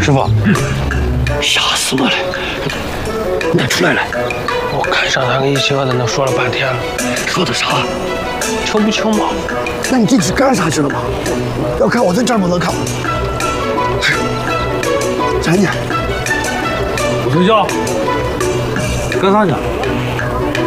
师傅，吓死我了！拿出来了。 我看上他跟172在那说了半天了， 说的啥？ 求不求嘛？ 那你进去干啥去了吗？要看我在这儿不能看。站你。 我睡觉。干啥去？